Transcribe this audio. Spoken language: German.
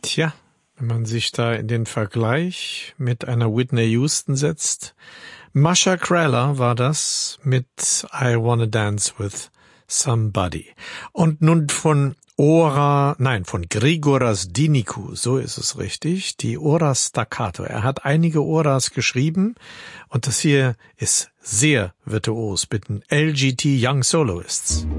Tja, wenn man sich da in den Vergleich mit einer Whitney Houston setzt. Masha Kreller war das mit I Wanna Dance With Somebody. Und nun von Grigoras Diniku, so ist es richtig, die Ora Staccato. Er hat einige Oras geschrieben und das hier ist sehr virtuos mit den LGT Young Soloists.